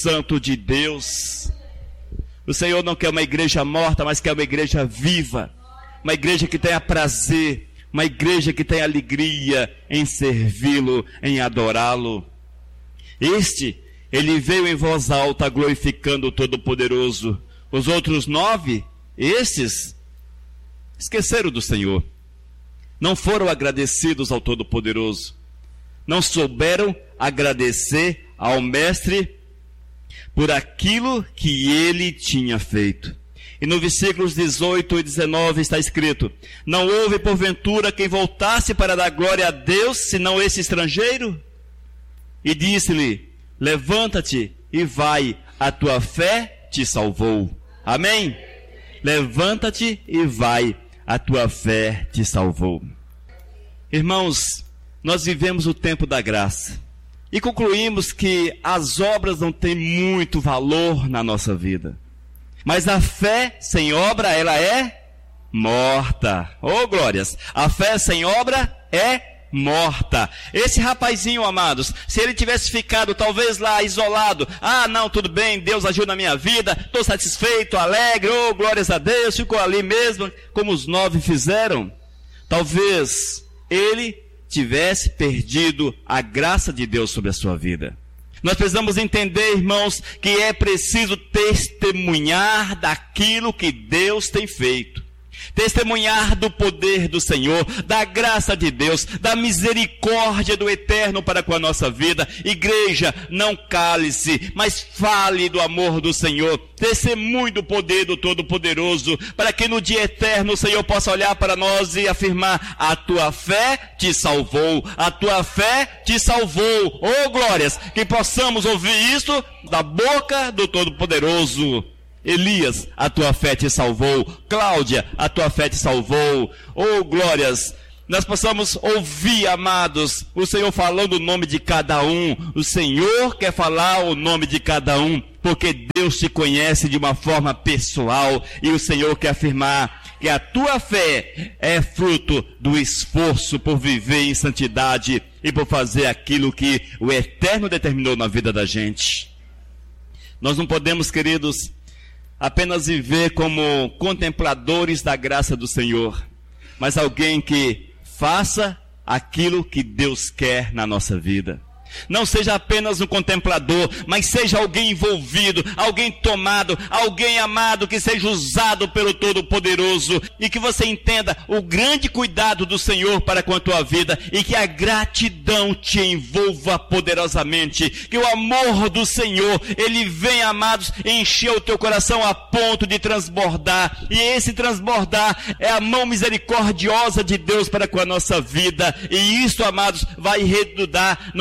Santo de Deus. O Senhor não quer uma igreja morta, mas quer uma igreja viva, uma igreja que tenha prazer, uma igreja que tenha alegria em servi-lo, em adorá-lo. Ele veio em voz alta glorificando o Todo-Poderoso. Os outros 9, esses esqueceram do Senhor. Não foram agradecidos ao Todo-Poderoso. Não souberam agradecer ao Mestre por aquilo que ele tinha feito. E no versículos 18 e 19 está escrito: não houve porventura quem voltasse para dar glória a Deus, senão esse estrangeiro? E disse-lhe: levanta-te e vai, a tua fé te salvou. Amém? Levanta-te e vai, a tua fé te salvou. Irmãos, nós vivemos o tempo da graça e concluímos que as obras não têm muito valor na nossa vida. Mas a fé sem obra, ela é morta. Oh, glórias! A fé sem obra é morta. Esse rapazinho, amados, se ele tivesse ficado talvez lá isolado, não, tudo bem, Deus agiu na minha vida, estou satisfeito, alegre, oh, glórias a Deus, ficou ali mesmo, como os 9 fizeram, talvez ele tivesse perdido a graça de Deus sobre a sua vida. Nós precisamos entender, irmãos, que é preciso testemunhar daquilo que Deus tem feito. Testemunhar do poder do Senhor, da graça de Deus, da misericórdia do Eterno para com a nossa vida. Igreja, não cale-se, mas fale do amor do Senhor. Testemunhe do poder do Todo-Poderoso, para que no dia eterno o Senhor possa olhar para nós e afirmar: a tua fé te salvou, a tua fé te salvou. Oh, glórias! Que possamos ouvir isso da boca do Todo-Poderoso. Elias, a tua fé te salvou. Cláudia, a tua fé te salvou. Oh, glórias! Nós possamos ouvir, amados, o Senhor falando o nome de cada um. O Senhor quer falar o nome de cada um, porque Deus te conhece de uma forma pessoal, e o Senhor quer afirmar que a tua fé é fruto do esforço por viver em santidade e por fazer aquilo que o Eterno determinou na vida da gente. Nós não podemos, queridos, apenas viver como contempladores da graça do Senhor, mas alguém que faça aquilo que Deus quer na nossa vida. Não seja apenas um contemplador, mas seja alguém envolvido, alguém tomado, alguém amado, que seja usado pelo Todo-Poderoso, e que você entenda o grande cuidado do Senhor para com a tua vida, e que a gratidão te envolva poderosamente, que o amor do Senhor, ele vem, amados, encher o teu coração a ponto de transbordar, e esse transbordar é a mão misericordiosa de Deus para com a nossa vida, e isso, amados, vai redundar